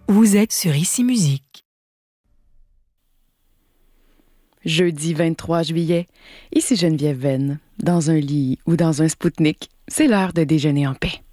Vous êtes sur Ici Musique. Jeudi 23 juillet, ici Geneviève Venn. Dans un lit ou dans un Spoutnik, c'est l'heure de déjeuner en paix.